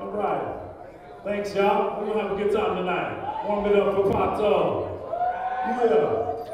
All right. Thanks, y'all. We're going to have a good time tonight. Warm it up for Pato. Yeah.